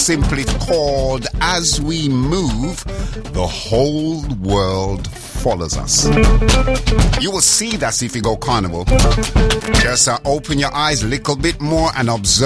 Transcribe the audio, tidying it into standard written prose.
simply called As We Move, the whole world follows us. You will see that if you go carnival. Just open your eyes a little bit more and observe